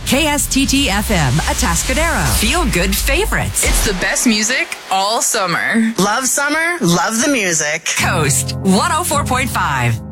KSTT FM, Atascadero. Feel good favorites. It's the best music all summer. Love summer, love the music. Coast 104.5.